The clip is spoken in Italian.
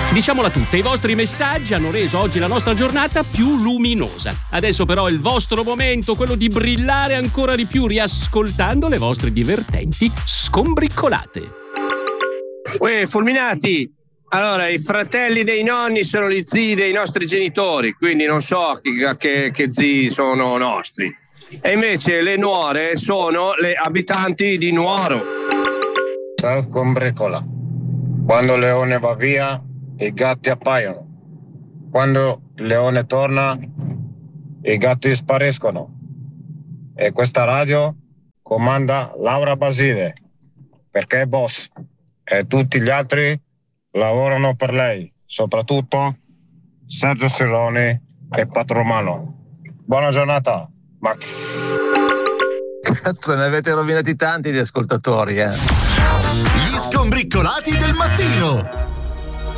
Diciamola tutta, i vostri messaggi hanno reso oggi la nostra giornata più luminosa. Adesso però è il vostro momento, quello di brillare ancora di più riascoltando le vostre divertenti scombriccolate. Uè, Fulminati, allora i fratelli dei nonni sono gli zii dei nostri genitori, quindi non so che zii sono nostri. E invece le nuore sono le abitanti di Nuoro. Ciao scombriccola. Quando il leone va via, i gatti appaiono. Quando il leone torna, i gatti spariscono. E questa radio comanda Laura Basile, perché è boss. E tutti gli altri lavorano per lei, soprattutto Sergio Sironi e Patromano. Buona giornata, Max. Cazzo, ne avete rovinati tanti di ascoltatori, Gli scombriccolati del mattino.